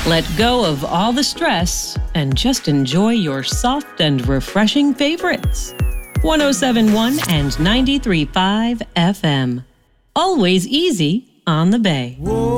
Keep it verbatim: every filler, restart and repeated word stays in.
Let go of all the stress and just enjoy your soft and refreshing favorites. one oh seven point one and ninety-three point five F M. Always easy on the Bay.